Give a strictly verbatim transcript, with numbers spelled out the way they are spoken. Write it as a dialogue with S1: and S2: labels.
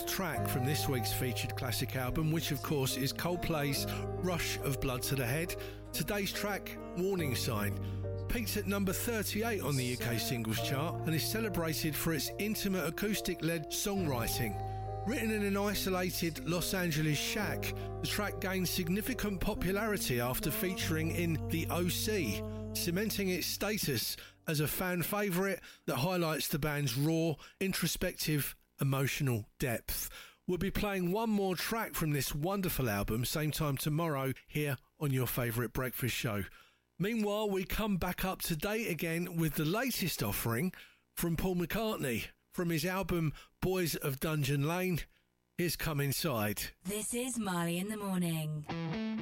S1: Track from this week's featured classic album, which of course is Coldplay's Rush of Blood to the Head. Today's track, Warning Sign, peaked at number thirty-eight on the U K singles chart and is celebrated for its intimate acoustic-led songwriting. Written in an isolated Los Angeles shack, the track gained significant popularity after featuring in The O C, cementing its status as a fan favourite that highlights the band's raw, introspective, emotional depth. We'll be playing one more track from this wonderful album, same time tomorrow, here on your favourite breakfast show. Meanwhile, we come back up to date again with the latest offering from Paul McCartney. From his album Boys of Dungeon Lane, here's Come Inside.
S2: This is Marley in the Morning.